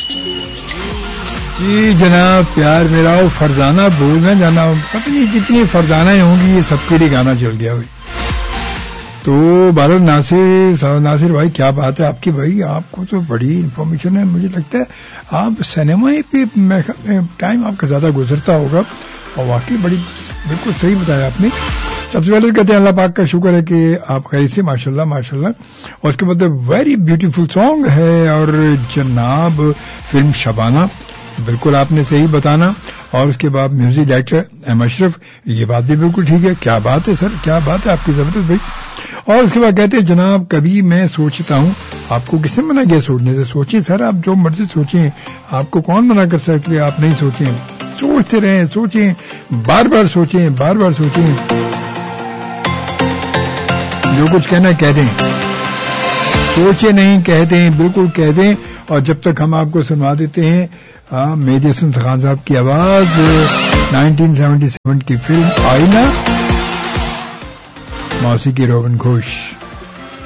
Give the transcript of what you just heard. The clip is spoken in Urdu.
جی جناب پیار میرا وہ فرزانہ بول میں جانا پتہ نہیں جتنی فرزانہ ہوں گی یہ سب کے لیے گانا چل گیا بھائی. تو بہرحال ناصر بھائی کیا بات ہے آپ کی بھائی, آپ کو تو بڑی انفارمیشن ہے. مجھے لگتا ہے آپ سنیما پہ ٹائم آپ کا زیادہ گزرتا ہوگا اور واقعی بڑی بالکل صحیح بتایا آپ نے. سب سے پہلے کہتے ہیں اللہ پاک کا شکر ہے کہ آپ خیر سے ماشاءاللہ ماشاءاللہ. اور اس کے بعد ویری بیوٹیفل سانگ ہے اور جناب فلم شبانہ بالکل آپ نے صحیح بتانا. اور اس کے بعد میوزک ڈائریکٹر ایم اشرف, یہ بات بھی بالکل ٹھیک ہے. کیا بات ہے سر, کیا بات ہے آپ کی زبردست بھائی. اور اس کے بعد کہتے ہیں جناب کبھی میں سوچتا ہوں, آپ کو کس نے منع کیا سوچنے سے؟ سوچیں سر, آپ جو مرضی سوچیں, آپ کو کون منع کر سکتے کہ آپ نہیں سوچیں. سوچتے رہیں, سوچیں, بار بار سوچیں, بار بار سوچیں. جو کچھ کہنا کہہ دیں, سوچے نہیں کہہ دیں, بالکل کہہ دیں. اور جب تک ہم آپ کو سنوا دیتے ہیں مہدی حسن خان صاحب کی آواز 1977 کی فلم آئینہ, موسیقی روبن گھوش.